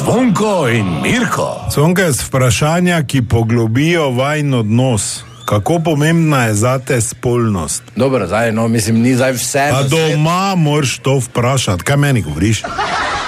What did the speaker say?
Zvonko in Mirko. Zvonko je vprašanja, ki poglobijo vajin odnos. Kako pomembna je zate spolnost? Dobro, zdaj, no, mislim, ni zdaj vse. Pa doma moraš to vprašati, kaj meni govoriš?